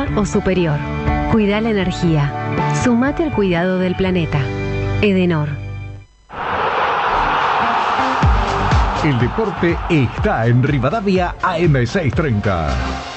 A o superior. Cuida la energía. Sumate al cuidado del planeta. Edenor. El deporte está en Rivadavia AM630.